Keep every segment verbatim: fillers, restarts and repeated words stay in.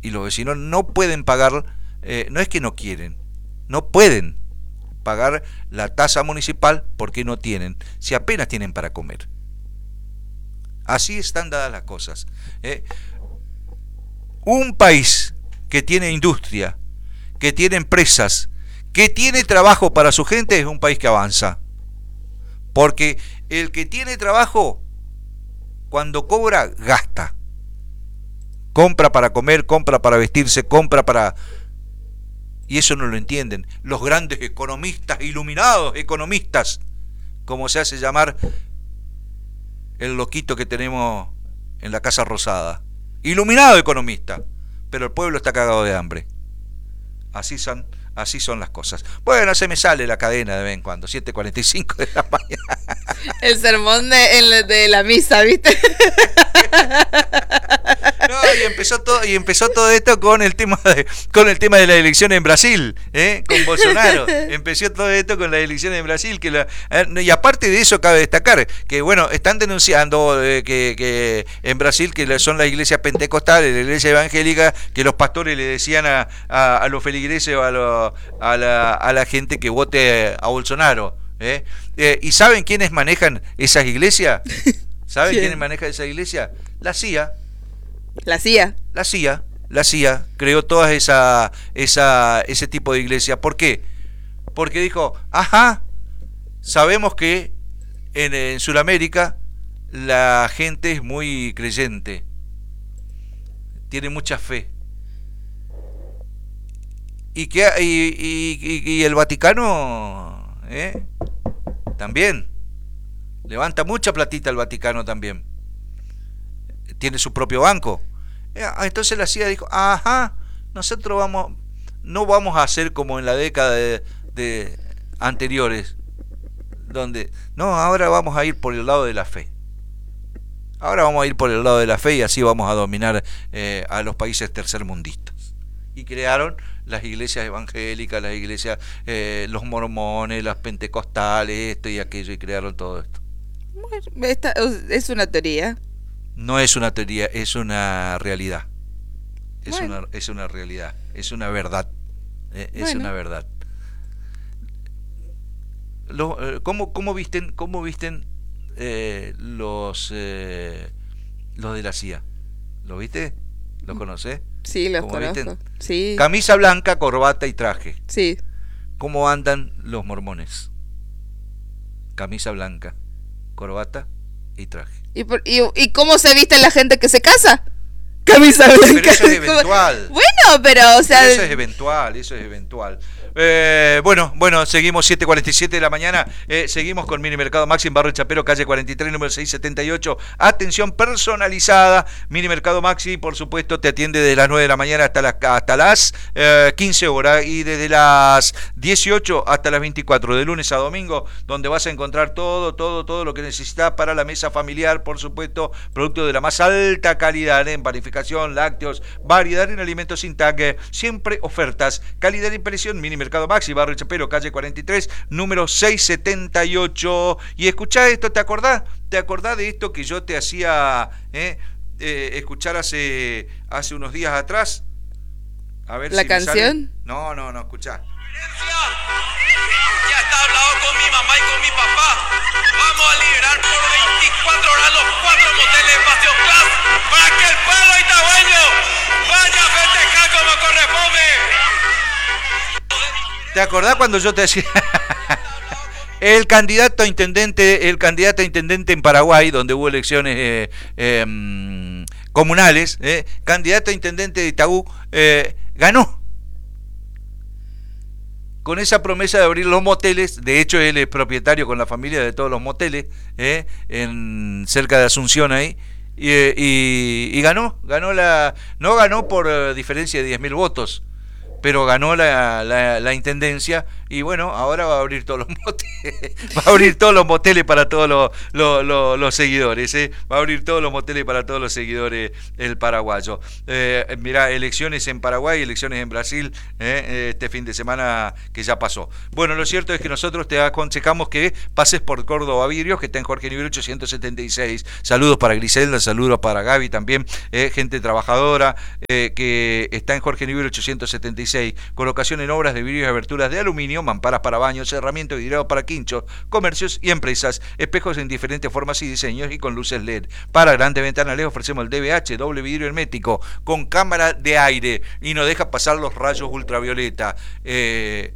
y los vecinos no pueden pagar, eh, no es que no quieren, no pueden pagar la tasa municipal porque no tienen, si apenas tienen para comer. Así están dadas las cosas. ¿eh? Un país que tiene industria, que tiene empresas, que tiene trabajo para su gente, es un país que avanza. Porque el que tiene trabajo, cuando cobra, gasta. Compra para comer, compra para vestirse, compra para... Y eso no lo entienden los grandes economistas, iluminados economistas, como se hace llamar el loquito que tenemos en la Casa Rosada. Iluminado economista, pero el pueblo está cagado de hambre. Así son, así son las cosas. Bueno, se me sale la cadena de vez en cuando, siete cuarenta y cinco de la mañana. El sermón de, el, de la misa, ¿viste? No, y empezó todo, y empezó todo esto con el tema de, con el tema de la elección en Brasil, ¿eh? Con Bolsonaro. Empezó todo esto con la elección en Brasil, que la, eh, y aparte de eso cabe destacar que bueno, están denunciando eh, que, que en Brasil que son las iglesias pentecostales, la iglesia evangélica, que los pastores le decían a, a, a los feligreses o a, lo, a, la, a la gente que vote a Bolsonaro. ¿eh? Eh, ¿Y saben quiénes manejan esas iglesias? ¿Saben ¿Quién? quiénes manejan esa iglesia? La C I A. La C I A. La C I A, la C I A creó toda esa, esa, ese tipo de iglesia. ¿Por qué? Porque dijo, ajá, sabemos que en, en Sudamérica la gente es muy creyente, tiene mucha fe. Y que y, y, y, y el Vaticano, ¿eh? También levanta mucha platita el Vaticano también. Tiene su propio banco. Entonces la C I A dijo, ajá, nosotros vamos, no vamos a hacer como en la década de, de anteriores, donde, no, ahora vamos a ir por el lado de la fe. Ahora vamos a ir por el lado de la fe y así vamos a dominar eh, a los países tercermundistas. Y crearon las iglesias evangélicas, las iglesias, eh, los mormones, las pentecostales, esto y aquello, y crearon todo esto. Bueno, esta es una teoría. No es una teoría, es una realidad. Es, bueno. una, es una realidad, es una verdad. Eh, es bueno. una verdad. Lo, eh, ¿cómo, cómo visten, cómo visten eh, los eh, los de la C I A? ¿Lo viste? ¿Los conocés? Sí, los conozco. Sí. Camisa blanca, corbata y traje. Sí. ¿Cómo andan los mormones? Camisa blanca, corbata y traje. ¿Y, por, y, ¿Y cómo se viste la gente que se casa? Camisa blanca. Pero eso es eventual. Bueno, pero, o sea... Pero eso es eventual, eso es eventual. Eh, bueno, bueno, seguimos siete cuarenta y siete de la mañana, eh, seguimos con Mini Mercado Maxi en Barrio Chapero, calle cuarenta y tres, número seiscientos setenta y ocho. Atención personalizada. Mini Mercado Maxi, por supuesto, te atiende desde las nueve de la mañana hasta las, hasta las eh, quince horas y desde las dieciocho hasta las veinticuatro, de lunes a domingo, donde vas a encontrar todo, todo, todo lo que necesitas para la mesa familiar, por supuesto, productos de la más alta calidad en panificación, lácteos, variedad en alimentos sin tag, siempre ofertas, calidad y presión. Mini Mercado Maxi, Barrio Chapero, calle cuarenta y tres, número seiscientos setenta y ocho. Y escuchá esto, ¿te acordás? ¿Te acordás de esto que yo te hacía eh, eh, escuchar hace, hace unos días atrás? A ver ¿La si canción? No, no, no, escuchá. Ya está hablado con mi mamá y con mi papá. Vamos a liberar por veinticuatro horas los cuatro moteles Passion Class para que el pueblo itagueño vaya a festejar como corresponde. ¿Te acordás cuando yo te decía el candidato a intendente, el candidato a intendente en Paraguay, donde hubo elecciones eh, eh, comunales, eh, candidato a intendente de Itaú, eh, ganó con esa promesa de abrir los moteles? De hecho, él es propietario con la familia de todos los moteles, eh, en cerca de Asunción ahí, y, y, y ganó, ganó la, no ganó por diferencia de diez mil votos, pero ganó la, la, la intendencia Y bueno, ahora va a abrir todos los moteles, va a abrir todos los moteles para todos los, los, los, los seguidores, ¿eh? Va a abrir todos los moteles para todos los seguidores el paraguayo. Eh, mirá, elecciones en Paraguay, elecciones en Brasil, ¿eh? Este fin de semana que ya pasó. Bueno, lo cierto es que nosotros te aconsejamos que pases por Córdoba Vidrios, que está en Jorge Nivel ochocientos setenta y seis. Saludos para Griselda, saludos para Gaby también, eh, gente trabajadora eh, que está en Jorge Nivel ochocientos setenta y seis. Colocación en obras de vidrios y aberturas de aluminio, mamparas para baños, cerramiento vidriado para quinchos, comercios y empresas, espejos en diferentes formas y diseños y con luces L E D. Para grandes ventanales ofrecemos el D V H, doble vidrio hermético, con cámara de aire y no deja pasar los rayos ultravioleta. Eh,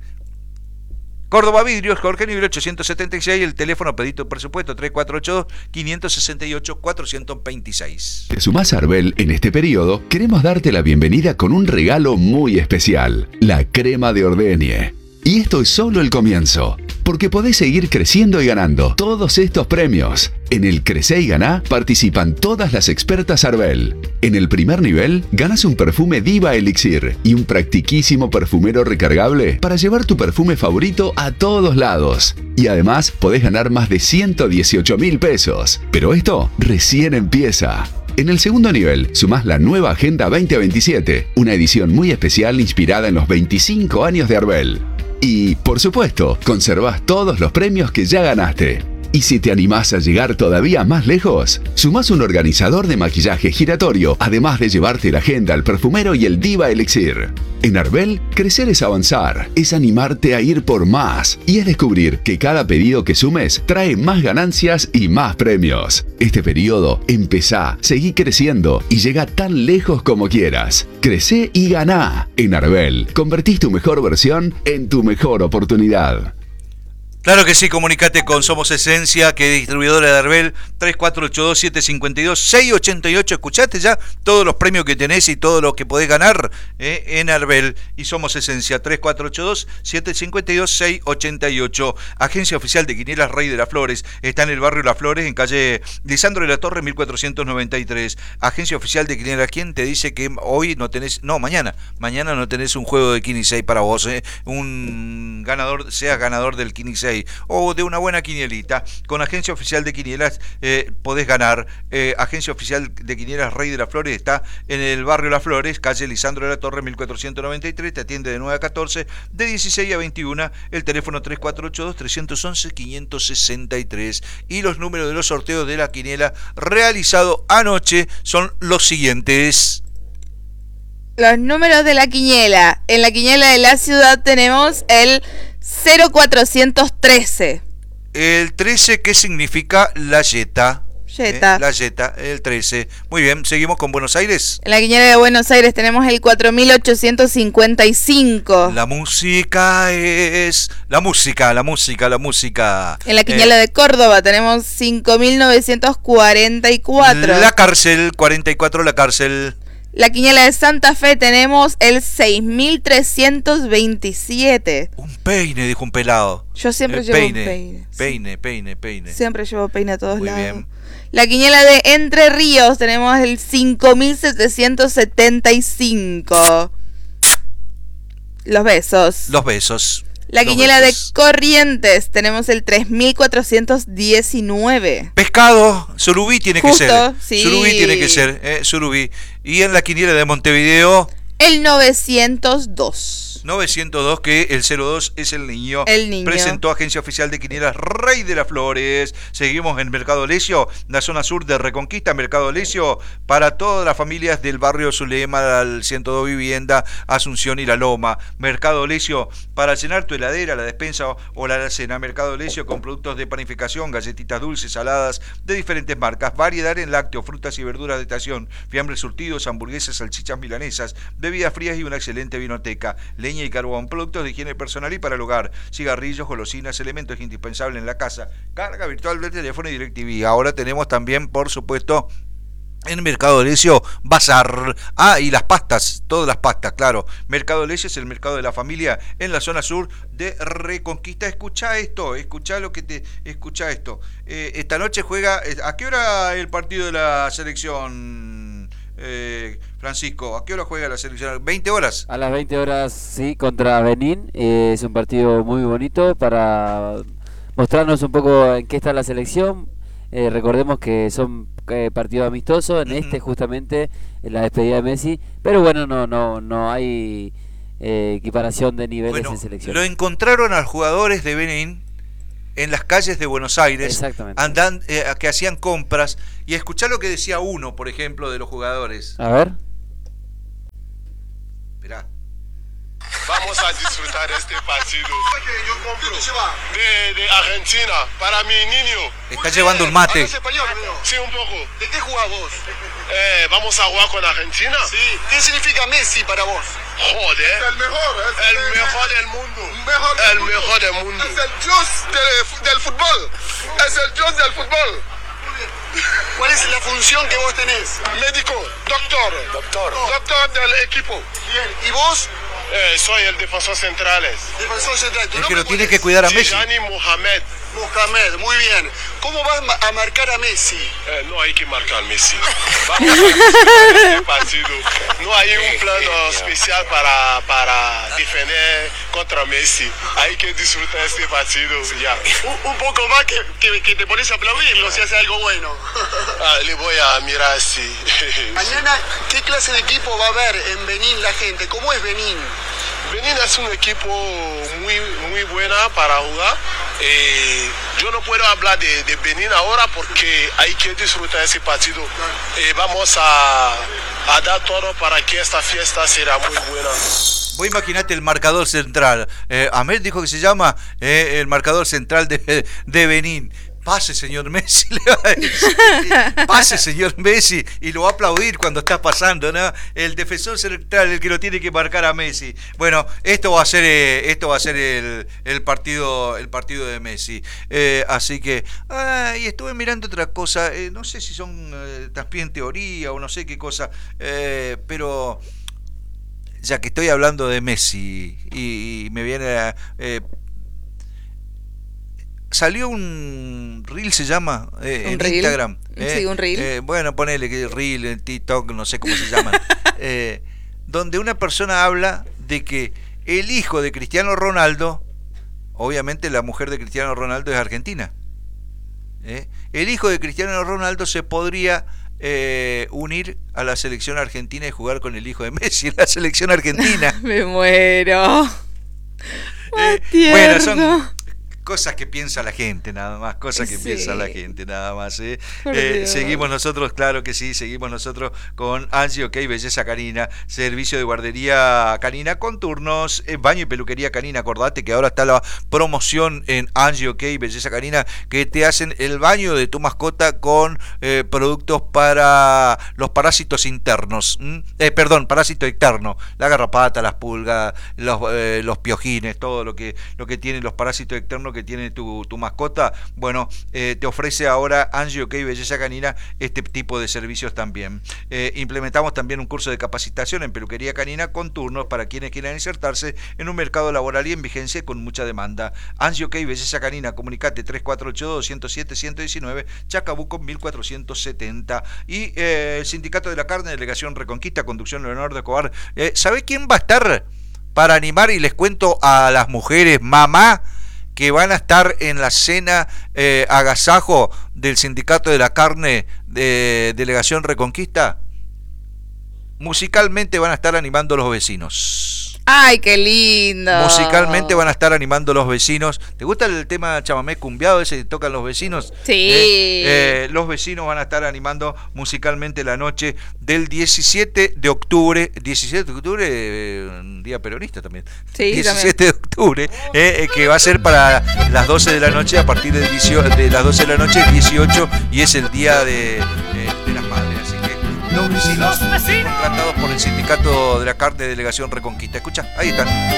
Córdoba Vidrios, Jorge Nivel ochocientos setenta y seis, el teléfono pedito presupuesto tres cuatro ocho dos, cinco seis ocho, cuatro dos seis. ¿Te sumás a Arbel en este periodo? Queremos darte la bienvenida con un regalo muy especial, la crema de ordeñe. Y esto es solo el comienzo, porque podés seguir creciendo y ganando todos estos premios. En el Crecé y Ganá participan todas las expertas Arbel. En el primer nivel, ganas un perfume Diva Elixir y un practiquísimo perfumero recargable para llevar tu perfume favorito a todos lados. Y además, podés ganar más de ciento dieciocho mil pesos. Pero esto recién empieza. En el segundo nivel, sumás la nueva Agenda veinte veintisiete, una edición muy especial inspirada en los veinticinco años de Arbel. Y, por supuesto, conservás todos los premios que ya ganaste. Y si te animás a llegar todavía más lejos, sumás un organizador de maquillaje giratorio, además de llevarte la agenda, el perfumero y el Diva Elixir. En Arbel, crecer es avanzar, es animarte a ir por más y es descubrir que cada pedido que sumes trae más ganancias y más premios. Este periodo, empezá, seguí creciendo y llega tan lejos como quieras. Crecé y ganá. En Arbel, convertís tu mejor versión en tu mejor oportunidad. Claro que sí, comunicate con Somos Esencia, que es distribuidora de Arbel, tres cuatro ocho dos, siete cinco dos, seis ocho ocho. Escuchaste ya todos los premios que tenés y todo lo que podés ganar eh, en Arbel. Y Somos Esencia, tres cuatro ocho dos, siete cinco dos, seis ocho ocho. Agencia Oficial de Quinielas Rey de las Flores. Está en el barrio Las Flores, en calle Lisandro de la Torre, mil cuatrocientos noventa y tres. Agencia Oficial de Quinielas. ¿Quién te dice que hoy no tenés, no, mañana, mañana no tenés un juego de Quini seis para vos? Eh? Un ganador, seas ganador del Quini seis o de una buena quinielita. Con Agencia Oficial de Quinielas eh, podés ganar. eh, Agencia Oficial de Quinielas Rey de las Flores está en el barrio Las Flores, calle Lisandro de la Torre, mil cuatrocientos noventa y tres. Te atiende de nueve a catorce, de dieciséis a veintiuno. El teléfono tres cuatro ocho dos, tres once, cinco seis tres. Y los números de los sorteos de la quiniela realizado anoche son los siguientes. Los números de la quiniela. En la quiniela de la ciudad tenemos el cero cuatrocientos trece. El trece, ¿qué significa la yeta? Yeta. Eh, la yeta, el trece. Muy bien, seguimos con Buenos Aires. En la quiniela de Buenos Aires tenemos el cuatro mil ochocientos cincuenta y cinco. La música es... La música, la música, la música. En la quiniela eh, de Córdoba tenemos cinco mil novecientos cuarenta y cuatro. La cárcel, cuarenta y cuatro, la cárcel. La quiniela de Santa Fe tenemos el seis mil trescientos veintisiete. Un peine, dijo un pelado. Yo siempre El llevo peine, un peine. Peine, peine, peine. Siempre llevo peine a todos Muy lados. bien. La quiniela de Entre Ríos tenemos el cinco mil setecientos setenta y cinco. Los besos. Los besos. La Los quiniela besos. de Corrientes tenemos el tres mil cuatrocientos diecinueve. Pescado, surubí tiene Justo, que ser. sí. Surubí tiene que ser, eh, surubí. Y en la quiniela de Montevideo, El novecientos dos. novecientos dos, que el cero dos es el niño. El niño. Presentó Agencia Oficial de Quinielas Rey de las Flores. Seguimos en Mercado Lesio, la zona sur de Reconquista. Mercado Lesio para todas las familias del barrio Zulema, al ciento dos Vivienda, Asunción y La Loma. Mercado Lesio para llenar tu heladera, la despensa o la alacena. Mercado Lesio con productos de panificación, galletitas dulces, saladas de diferentes marcas, variedad en lácteos, frutas y verduras de estación, fiambres surtidos, hamburguesas, salchichas milanesas, bebidas frías y una excelente vinoteca. Leña y carbón, productos de higiene personal y para el hogar, cigarrillos, golosinas, elementos indispensables en la casa, carga virtual del teléfono y DirecTV. Ahora tenemos también, por supuesto, en Mercado Lesio, bazar. Ah, y las pastas, todas las pastas, claro. Mercado Lesio es el mercado de la familia en la zona sur de Reconquista. Escuchá esto, escuchá lo que te... Escuchá esto. Eh, esta noche juega... ¿A qué hora el partido de la selección? eh, Francisco, ¿a qué hora juega la selección? ¿veinte horas? A las veinte horas, sí, contra Benín. Eh, es un partido muy bonito para mostrarnos un poco en qué está la selección. Eh, recordemos que son eh, partidos amistosos, en uh-huh. este justamente en la despedida de Messi, pero bueno, no no no hay eh, equiparación de niveles bueno, en selección. Lo encontraron a los jugadores de Benín en las calles de Buenos Aires, andan, eh, que hacían compras, y escuchá lo que decía uno, por ejemplo, de los jugadores. A ver. Esperá. Vamos a disfrutar este partido de, de Argentina para mi niño. Está llevando un mate. Sí, un poco. ¿De qué jugás vos? Eh, ¿Vamos a jugar con Argentina? Sí. ¿Qué significa Messi para vos? Joder. Es el mejor. Es el, el mejor del mundo. Mejor del el mundo. mejor del mundo. Es el dios del, del fútbol. Es el dios del fútbol. ¿Cuál es la función que vos tenés? Médico, doctor. Doctor. Doctor del equipo. Bien. ¿Y vos? Eh, soy el defensor central. Defensor central. Es que lo tiene que cuidar a Messi. Tijani Mohamed. Mohamed, muy bien. ¿Cómo vas a marcar a Messi? Eh, no hay que marcar a Messi. Vamos a disfrutar este partido. No hay un plan especial para, para defender contra Messi. Hay que disfrutar este partido ya. Un, un poco más que, que, que te pones a aplaudirlo si hace algo bueno. Ah, le voy a mirar así. Mañana, ¿qué clase de equipo va a haber en Benín la gente? ¿Cómo es Benín? Benín es un equipo muy, muy buena para jugar. Eh, yo no puedo hablar de, de Benín ahora porque hay que disfrutar ese partido. Eh, vamos a, a dar todo para que esta fiesta será muy buena. Vos imaginate el marcador central. Eh, Ahmed dijo que se llama eh, el marcador central de, de Benín. Pase, señor Messi, le va a decir. Pase, señor Messi, y lo va a aplaudir cuando está pasando, ¿no? El defensor central, el que lo tiene que marcar a Messi. Bueno, esto va a ser, eh, esto va a ser el, el partido, el partido de Messi. Eh, así que, ah, y estuve mirando otra cosa. Eh, no sé si son eh, también teoría o no sé qué cosa, eh, pero ya que estoy hablando de Messi y, y me viene a, eh, salió un reel, se llama, eh, en reel? Instagram. Eh, sí, un reel. Eh, bueno, ponele que reel, en TikTok, no sé cómo se llaman. eh, donde una persona habla de que el hijo de Cristiano Ronaldo, obviamente la mujer de Cristiano Ronaldo es argentina. Eh, el hijo de Cristiano Ronaldo se podría eh, unir a la selección argentina y jugar con el hijo de Messi en la selección argentina. Me muero. Eh, bueno, son cosas que piensa la gente, nada más, cosas que sí. piensa la gente, nada más. ¿eh? Eh, seguimos nosotros, claro que sí, seguimos nosotros con Angie OK Belleza Canina, servicio de guardería canina con turnos, eh, baño y peluquería canina. Acordate que ahora está la promoción en Angie OK Belleza Canina, que te hacen el baño de tu mascota con eh, productos para los parásitos internos, ¿Mm? eh, perdón, parásito externo, la garrapata, las pulgas, los, eh, los piojines, todo lo que, lo que tienen los parásitos externos que tiene tu, tu mascota. Bueno, eh, te ofrece ahora Angie OK Belleza Canina este tipo de servicios también. Eh, implementamos también un curso de capacitación en peluquería canina con turnos para quienes quieran insertarse en un mercado laboral y en vigencia con mucha demanda. Angie OK Belleza Canina, comunicate tres cuatro ocho dos, uno cero siete, uno uno nueve, Chacabuco mil cuatrocientos setenta. Y eh, el Sindicato de la Carne, Delegación Reconquista, conducción Leonardo Escobar. Eh, ¿Sabe quién va a estar para animar? Y les cuento a las mujeres, mamá, que van a estar en la cena eh, agasajo del Sindicato de la Carne de Delegación Reconquista. Musicalmente van a estar animando los vecinos. ¡Ay, qué lindo! Musicalmente van a estar animando los vecinos. ¿Te gusta el tema chamamé cumbiado ese que tocan los vecinos? Sí. Eh, eh, los vecinos van a estar animando musicalmente la noche del diecisiete de octubre. diecisiete de octubre, eh, un día peronista también. Sí, diecisiete de octubre, eh, que va a ser para las doce de la noche, a partir de, dieciocho, de las doce de la noche, dieciocho, y es el día de, eh, de las madres. Así que los vecinos, contratados por el Sindicato de la Carne de Delegación Reconquista. Escucha, ahí están.